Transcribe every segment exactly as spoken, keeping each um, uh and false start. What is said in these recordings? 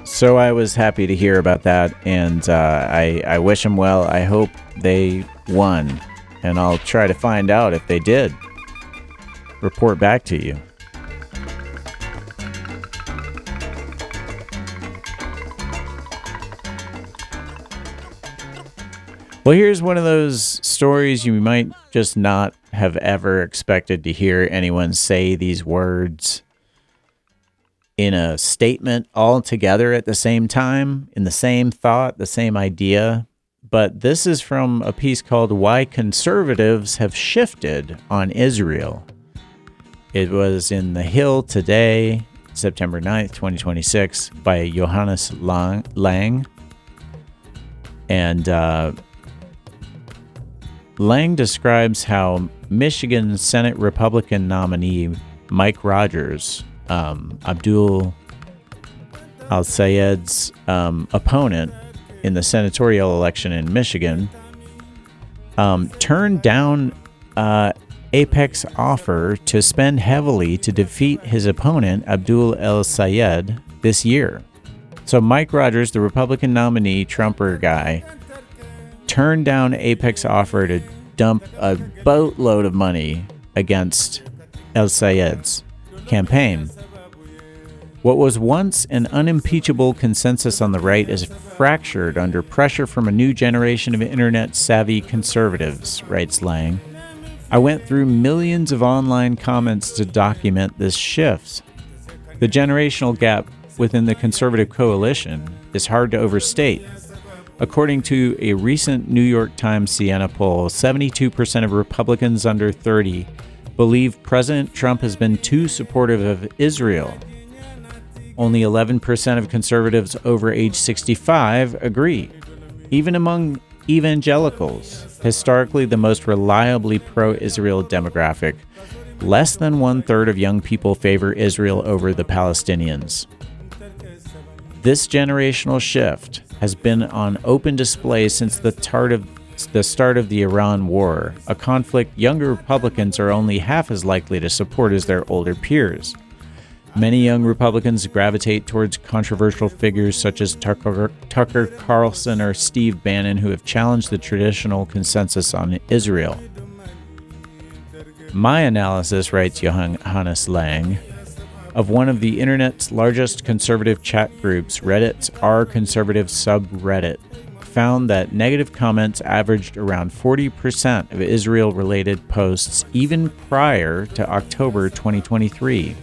So I was happy to hear about that, and uh, I, I wish them well. I hope they won, and I'll try to find out if they did. Report back to you. Well, here's one of those stories you might just not have ever expected to hear anyone say these words in a statement all together at the same time, in the same thought, the same idea. But this is from a piece called Why Conservatives Have Shifted on Israel. It was in The Hill today, September ninth, twenty twenty-six, by Johannes Lang. And uh, Lang describes how Michigan Senate Republican nominee Mike Rogers, Um, Abdul Al-Sayed's um, opponent in the senatorial election in Michigan, um, turned down uh, AIPAC's offer to spend heavily to defeat his opponent, Abdul Al-Sayed, this year. So Mike Rogers, the Republican nominee, Trumper guy, turned down AIPAC's offer to dump a boatload of money against Al-Sayed's campaign. What was once an unimpeachable consensus on the right is fractured under pressure from a new generation of internet-savvy conservatives, writes Lang. I went through millions of online comments to document this shift. The generational gap within the conservative coalition is hard to overstate. According to a recent New York Times Siena poll, seventy-two percent of Republicans under thirty believe President Trump has been too supportive of Israel. Only eleven percent of conservatives over age sixty-five agree. Even among evangelicals, historically the most reliably pro-Israel demographic, less than one-third of young people favor Israel over the Palestinians. This generational shift has been on open display since the start of the start of the Iran war, a conflict younger Republicans are only half as likely to support as their older peers. Many young Republicans gravitate towards controversial figures such as Tucker, Tucker Carlson or Steve Bannon, who have challenged the traditional consensus on Israel. My analysis, writes Johannes Lang, of one of the internet's largest conservative chat groups, Reddit's R Conservative subreddit, found that negative comments averaged around forty percent of Israel-related posts even prior to October twenty twenty-three.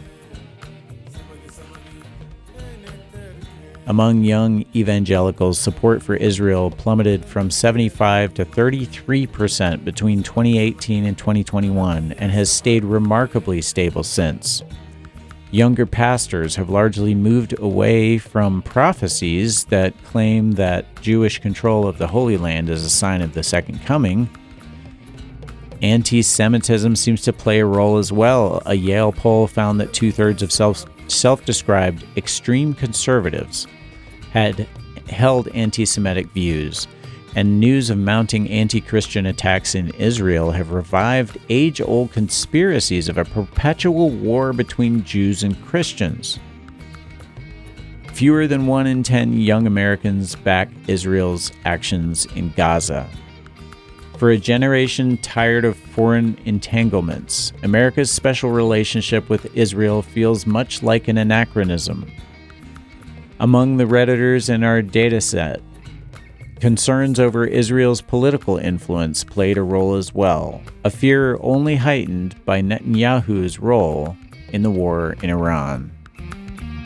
Among young evangelicals, support for Israel plummeted from seventy-five to thirty-three percent between twenty eighteen and twenty twenty-one and has stayed remarkably stable since. Younger pastors have largely moved away from prophecies that claim that Jewish control of the Holy Land is a sign of the Second Coming. Anti-Semitism seems to play a role as well. A Yale poll found that two-thirds of self, self-described extreme conservatives had held anti-Semitic views, and news of mounting anti-Christian attacks in Israel have revived age-old conspiracies of a perpetual war between Jews and Christians. Fewer than one in ten young Americans back Israel's actions in Gaza. For a generation tired of foreign entanglements, America's special relationship with Israel feels much like an anachronism. Among the Redditors in our dataset, concerns over Israel's political influence played a role as well, a fear only heightened by Netanyahu's role in the war in Iran.